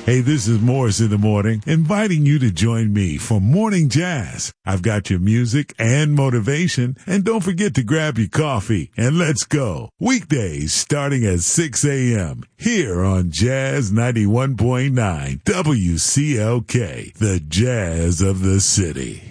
Hey, this is Morris in the Morning, inviting you to join me for Morning Jazz. I've got your music and motivation, and don't forget to grab your coffee and let's go. Weekdays starting at 6 a.m. here on Jazz 91.9 WCLK, the jazz of the city.